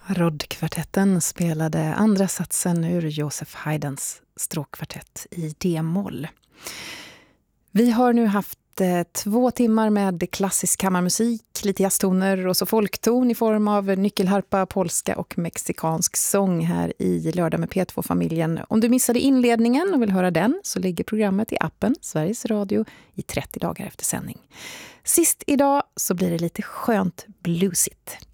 Rodkvartetten spelade andra satsen ur Joseph Haydns stråkkvartett i D-moll. Vi har nu haft 2 timmar med klassisk kammarmusik, lite jazztoner och så folkton i form av nyckelharpa, polska och mexikansk sång här i Lördag med P2-familjen. Om du missade inledningen och vill höra den så ligger programmet i appen Sveriges Radio i 30 dagar efter sändning. Sist idag så blir det lite skönt bluesigt.